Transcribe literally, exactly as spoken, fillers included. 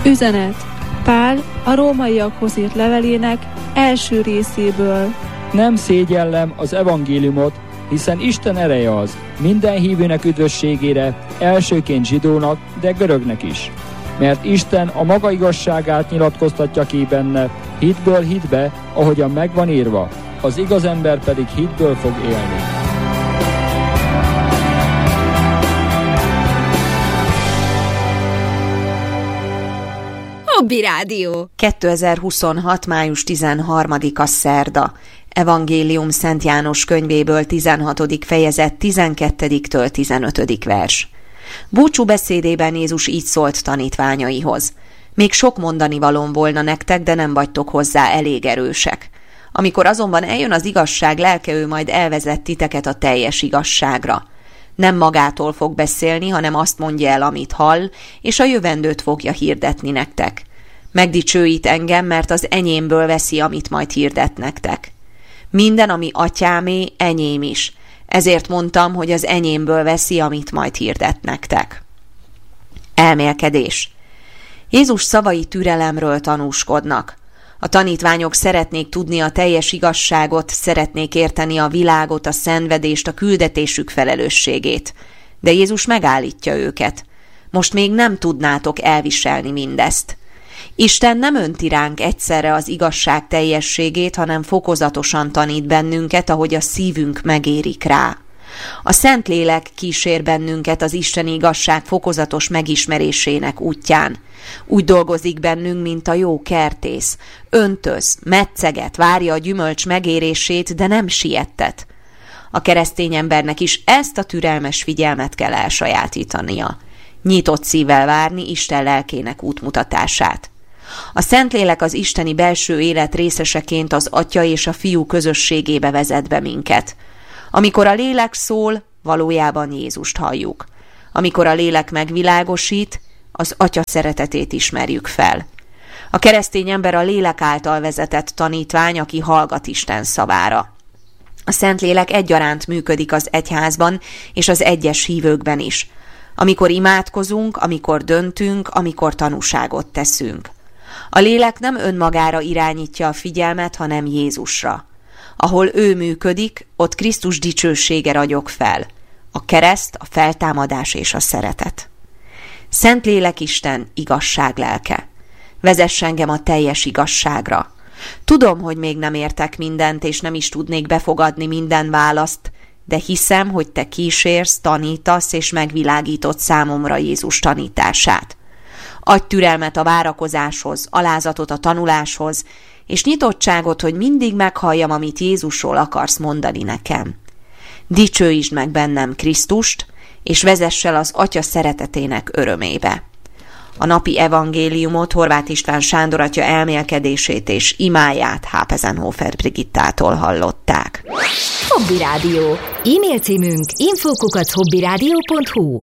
Üzenet Pál a rómaiakhoz írt levelének első részéből. Nem szégyellem az evangéliumot, hiszen Isten ereje az minden hívőnek üdvösségére, elsőként zsidónak, de görögnek is. Mert Isten a maga igazságát nyilatkoztatja ki benne, hitből hitbe, ahogyan megvan írva, az igaz ember pedig hitből fog élni. Hobby Rádió. kétezer-huszonhat. május tizenharmadika szerda. Evangélium Szent János könyvéből tizenhatodik fejezet tizenkettediktől tizenötödik vers. Búcsú beszédében Jézus így szólt tanítványaihoz. Még sok mondani valóm volna nektek, de nem vagytok hozzá elég erősek. Amikor azonban eljön az igazság lelke, ő majd elvezet titeket a teljes igazságra. Nem magától fog beszélni, hanem azt mondja el, amit hall, és a jövendőt fogja hirdetni nektek. Megdicsőít engem, mert az enyémből veszi, amit majd hirdet nektek. Minden, ami atyámé, enyém is. Ezért mondtam, hogy az enyémből veszi, amit majd hirdet nektek. Elmélkedés. Jézus szavai türelemről tanúskodnak. A tanítványok szeretnék tudni a teljes igazságot, szeretnék érteni a világot, a szenvedést, a küldetésük felelősségét. De Jézus megállítja őket. Most még nem tudnátok elviselni mindezt. Isten nem önti ránk egyszerre az igazság teljességét, hanem fokozatosan tanít bennünket, ahogy a szívünk megérik rá. A Szentlélek kísér bennünket az isteni igazság fokozatos megismerésének útján. Úgy dolgozik bennünk, mint a jó kertész. Öntöz, metszeget, várja a gyümölcs megérését, de nem siettet. A keresztény embernek is ezt a türelmes figyelmet kell elsajátítania. Nyitott szívvel várni Isten lelkének útmutatását. A Szentlélek az isteni belső élet részeseként az Atya és a Fiú közösségébe vezet be minket. Amikor a lélek szól, valójában Jézust halljuk. Amikor a lélek megvilágosít, az Atya szeretetét ismerjük fel. A keresztény ember a lélek által vezetett tanítvány, aki hallgat Isten szavára. A Szentlélek egyaránt működik az egyházban és az egyes hívőkben is. Amikor imádkozunk, amikor döntünk, amikor tanúságot teszünk. A lélek nem önmagára irányítja a figyelmet, hanem Jézusra. Ahol ő működik, ott Krisztus dicsősége ragyog fel. A kereszt, a feltámadás és a szeretet. Szentlélek Isten igazság lelke. Vezess engem a teljes igazságra. Tudom, hogy még nem értek mindent, és nem is tudnék befogadni minden választ, de hiszem, hogy te kísérsz, tanítasz és megvilágítod számomra Jézus tanítását. Adj türelmet a várakozáshoz, alázatot a tanuláshoz, és nyitottságot, hogy mindig meghalljam, amit Jézusról akarsz mondani nekem. Dicsőítsd meg bennem Krisztust, és vezess el az Atya szeretetének örömébe. A napi evangéliumot Horváth István Sándor atya elmélkedését és imáját Hápezenhofer Brigittától hallották. Hobby Rádió. E-mail címünk info kukac hobbyradio pont hu